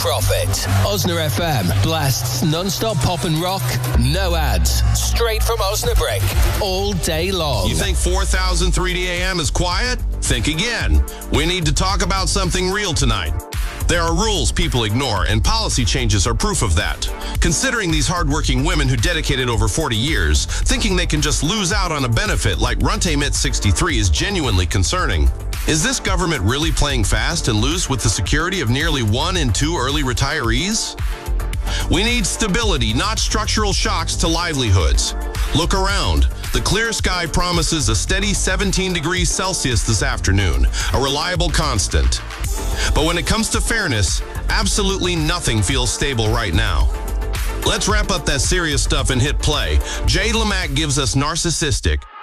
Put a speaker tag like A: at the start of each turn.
A: profit. Osna FM blasts non-stop pop and rock, no ads, straight from Osnabrück, all day long.
B: You think 4000 3D AM is quiet? Think again. We need to talk about something real tonight. There are rules people ignore, and policy changes are proof of that. Considering these hardworking women who dedicated over 40 years, thinking they can just lose out on a benefit like Runtemit 63 is genuinely concerning. Is this government really playing fast and loose with the security of nearly 1 in 2 early retirees? We need stability, not structural shocks to livelihoods. Look around. The clear sky promises a steady 17 degrees Celsius this afternoon, a reliable constant. But when it comes to fairness, absolutely nothing feels stable right now. Let's wrap up that serious stuff and hit play. Jay Lamack gives us Narcissistic.